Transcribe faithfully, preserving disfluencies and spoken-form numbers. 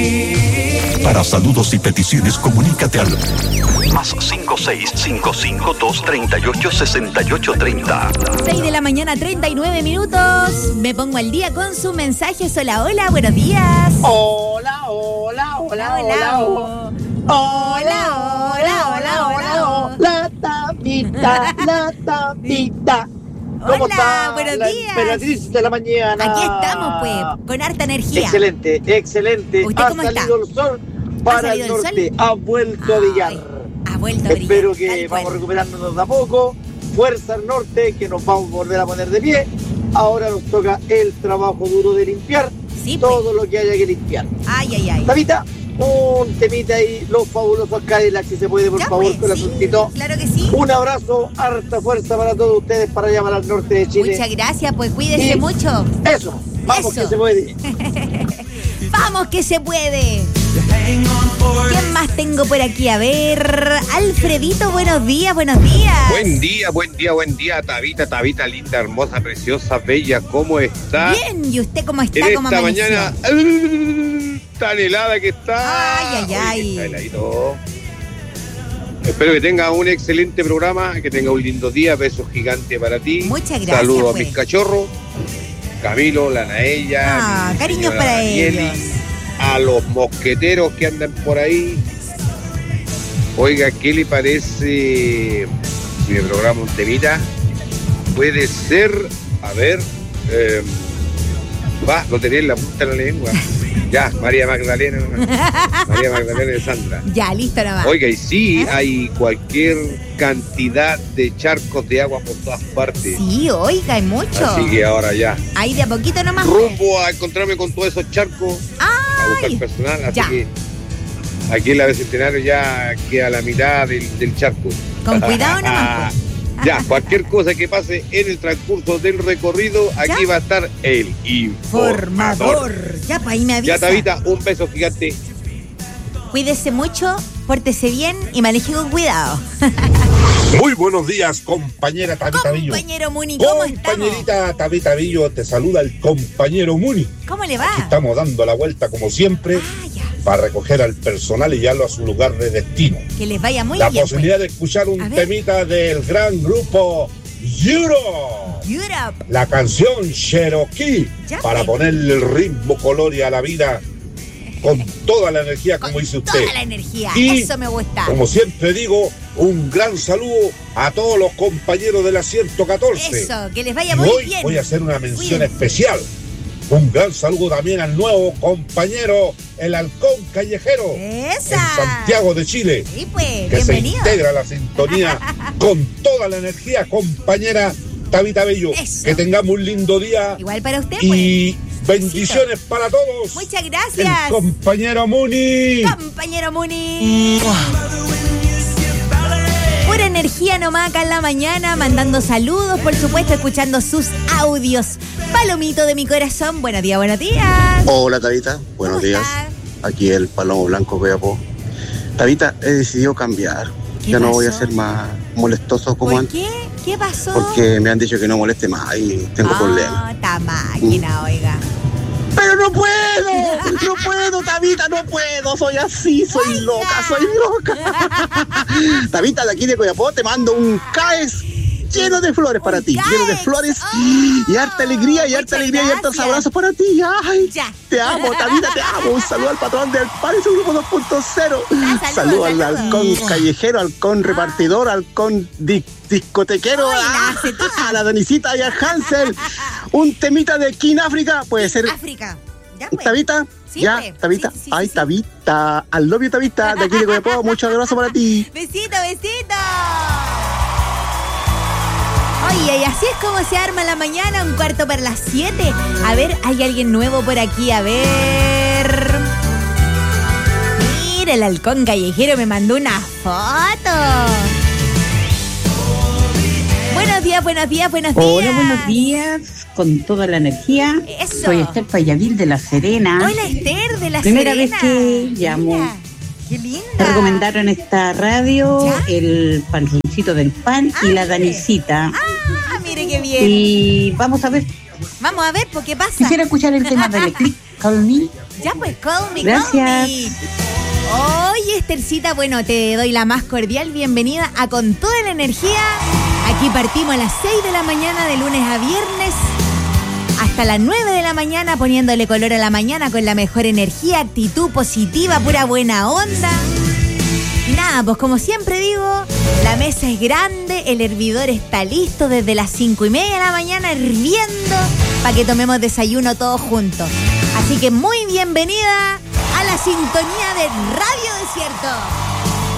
Para saludos y peticiones, comunícate al más cinco seis cinco cinco dos tres ocho seis ocho tres cero. seis de la mañana, treinta y nueve minutos. Me pongo al día con sus mensajes. Hola, hola, buenos días. Hola, hola, hola, hola, hola. Hola, hola, hola, hola. La tapita, la tapita. ¿Cómo Hola, está buenos la días. emperatriz de la mañana? Aquí estamos, pues, con harta energía. Excelente, excelente. ¿Usted Ha cómo está? salido el sol para el salido el norte. sol? Ha vuelto a brillar. Ay, ha vuelto a brillar. Espero tal que cual. vamos recuperándonos de a poco. Fuerza al norte, que nos vamos a volver a poner de pie. Ahora nos toca el trabajo duro de limpiar Sí, pues. todo lo que haya que limpiar. Ay, ay, ay. Tabita, un temita ahí, los fabulosos Cadillacs, si se puede, por Ya, favor, pues, con el sí, asuntito. claro que sí. Un abrazo, harta fuerza para todos ustedes para allá, para el norte de Chile. Muchas gracias, pues cuídese Y- mucho. Eso, vamos Eso. que se puede. ¡Vamos que se puede! ¿Quién más tengo por aquí? A ver, Alfredito, buenos días, buenos días. Buen día, buen día, buen día, Tabita, Tabita, linda, hermosa, preciosa, bella, ¿cómo está? Bien, ¿y usted cómo está? En ¿Cómo esta amaneció? mañana uh, tan helada que está. Ay, ay, Oye, ay. está heladito. Espero que tenga un excelente programa, que tenga un lindo día, besos gigantes para ti. Muchas gracias, Saludos pues. a mis cachorros, Camilo, la Naella, Ah, mi cariños señora para Danieli, ellos. a los mosqueteros que andan por ahí. Oiga, ¿qué le parece si me programa un temita? Puede ser, a ver, eh, va, lo tenía en la punta de la lengua. Ya, María Magdalena, María Magdalena de Sandra. Ya, listo nomás. Oiga, y sí, hay cualquier cantidad de charcos de agua por todas partes. Sí, oiga, hay mucho. Así que ahora ya, Ahí de a poquito nomás. rumbo a encontrarme con todos esos charcos, a buscar Ay, personal, así ya. que aquí en la Bicentenario ya queda la mitad del, del charco. con cuidado nomás. pues. Ya, cualquier cosa que pase en el transcurso del recorrido, aquí ¿Ya? va a estar el informador. Formador. Ya, pues ahí me avisa. Ya, Tabita, un beso gigante. Cuídese mucho, pórtese bien y maneje con cuidado. Muy buenos días, compañera Tabita Villo. Compañero Muni, ¿cómo estamos? Compañerita Tabita Villo, te saluda el compañero Muni. ¿Cómo le va? Estamos dando la vuelta como siempre Ah, ya. para recoger al personal y llevarlo a su lugar de destino. Que les vaya muy la bien. posibilidad de escuchar un A ver. temita del gran grupo Europe. pues. Europe. La canción Cherokee, Ya, para pues. ponerle el ritmo, color y a la vida con toda la energía, como Con dice usted. toda la energía. Y, Eso me gusta. Como siempre digo, un gran saludo a todos los compañeros de la ciento catorce. Eso, que les vaya Y muy hoy bien. voy a hacer una mención Cuídense. especial. Un gran saludo también al nuevo compañero, el Halcón Callejero, Esa. en Santiago de Chile, Sí, pues, que se bienvenido. integra a la sintonía con toda la energía, compañera Tabita Bello. Eso. Que tengamos un lindo día Igual para usted, y bendiciones para todos. pues. Muchas El gracias. compañero Muni. Compañero Muni. Pura energía nomás acá en la mañana, mandando saludos, por supuesto, escuchando sus audios. Palomito de mi corazón, buenos días, buenos días. Hola Tabita, buenos ¿Cómo días. está? Aquí el Palomo Blanco Coyapó. Tabita, he decidido cambiar. ¿Qué Ya no voy a pasó? ser más molestoso como ¿Por antes. qué? ¿Qué pasó? Porque me han dicho que no moleste más y tengo ah, problemas. Esta máquina, oiga. Pero no puedo, no puedo, Tabita, no puedo. Soy así, soy Oiga. loca, soy loca. Tabita, de aquí de Coyapó te mando un caes lleno de flores para Un ti, lleno de Caes. flores Oh, y harta alegría y harta muchas alegría y hartos gracias. abrazos para ti. Ay, Ya. te amo, Tabita, te amo. Un saludo al patrón del Pan y su grupo dos punto cero. Ah, saludos, Saludo al saludos. halcón callejero, halcón repartidor, halcón di- discotequero, Ay, la ah, hace toda. a la Danisita y a Hansel. Un temita de King África, puede ser. África. Ya, pues. Tabita, Sí, ya, pues. Tabita, Sí, sí, ay, sí, sí. Tabita, al novio Tabita, de aquí de Coyapó, muchos abrazos para ti. Besito, besito. Oye, y así es como se arma la mañana, un cuarto para las siete. A ver, hay alguien nuevo por aquí, a ver. Mira, el halcón callejero me mandó una foto. Buenos días, buenos días, buenos días. Hola, buenos días, con toda la energía. Eso. Soy Esther Payavil de La Serena. Hola, Esther de La Primera Serena. vez que llamo. Mira, qué linda. Me recomendaron esta radio, ¿Ya? el panzoncito del pan y la Ah, Danisita. Ah, mire qué bien. Y vamos a ver, Vamos a ver, ¿por qué pasa? quisiera escuchar el tema del eclipse Call me. Ya pues, call me, Gracias. call me. Oye, Estercita, bueno, te doy la más cordial bienvenida a Con Toda la Energía. Aquí partimos a las seis de la mañana de lunes a viernes hasta las nueve de la mañana, poniéndole color a la mañana con la mejor energía, actitud positiva, pura buena onda. Y nada, pues como siempre digo, la mesa es grande, el hervidor está listo desde las cinco y media de la mañana hirviendo para que tomemos desayuno todos juntos. Así que muy bienvenida a la sintonía de Radio Desierto.